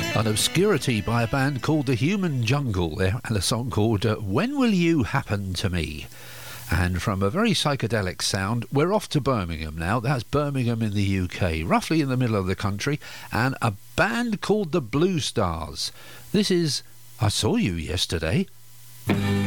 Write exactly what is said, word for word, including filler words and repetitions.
An Obscurity by a band called The Human Jungle there, and a song called uh, When Will You Happen to Me? And from a very psychedelic sound, we're off to Birmingham now. That's Birmingham in the U K, roughly in the middle of the country, and a band called the Blue Stars. This is I Saw You Yesterday.